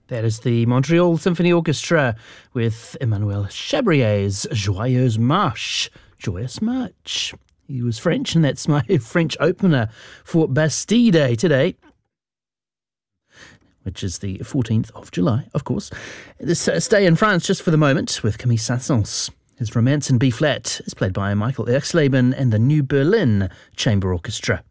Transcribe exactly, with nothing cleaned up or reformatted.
That is the Montreal Symphony Orchestra with Emmanuel Chabrier's Joyeuse Marche, Joyous March. He was French, and that's my French opener for Bastille Day today, which is the fourteenth of July, of course. This uh, stay in France just for the moment with Camille Saint-Saëns. His Romance in B-flat is played by Michael Erxleben and the New Berlin Chamber Orchestra.